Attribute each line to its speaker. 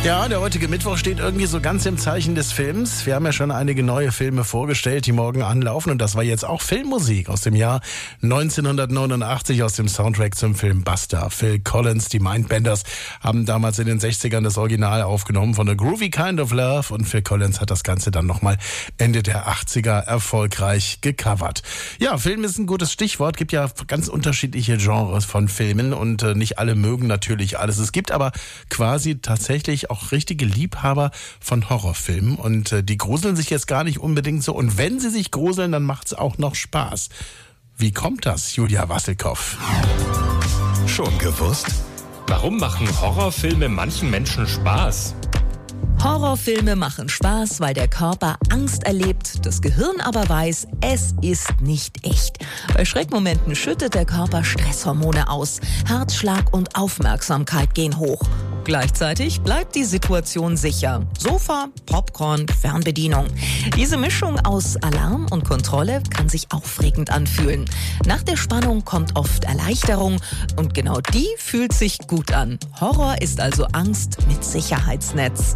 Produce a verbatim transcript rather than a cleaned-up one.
Speaker 1: Ja, der heutige Mittwoch steht irgendwie so ganz im Zeichen des Films. Wir haben ja schon einige neue Filme vorgestellt, die morgen anlaufen. Und das war jetzt auch Filmmusik aus dem Jahr neunzehnhundertneunundachtzig aus dem Soundtrack zum Film Buster. Phil Collins, die Mindbenders, haben damals in den sechzigern das Original aufgenommen von A Groovy Kind of Love. Und Phil Collins hat das Ganze dann nochmal Ende der achtziger erfolgreich gecovert. Ja, Film ist ein gutes Stichwort. Gibt ja ganz unterschiedliche Genres von Filmen. Und äh, nicht alle mögen natürlich alles. Es gibt aber quasi tatsächlich auch richtige Liebhaber von Horrorfilmen und äh, die gruseln sich jetzt gar nicht unbedingt so. Und wenn sie sich gruseln, dann macht's auch noch Spaß. Wie kommt das, Julia Wasselkoff?
Speaker 2: Schon gewusst?
Speaker 3: Warum machen Horrorfilme manchen Menschen Spaß?
Speaker 4: Horrorfilme machen Spaß, weil der Körper Angst erlebt, das Gehirn aber weiß, es ist nicht echt. Bei Schreckmomenten schüttet der Körper Stresshormone aus. Herzschlag und Aufmerksamkeit gehen hoch. Gleichzeitig bleibt die Situation sicher. Sofa, Popcorn, Fernbedienung. Diese Mischung aus Alarm und Kontrolle kann sich aufregend anfühlen. Nach der Spannung kommt oft Erleichterung und genau die fühlt sich gut an. Horror ist also Angst mit Sicherheitsnetz.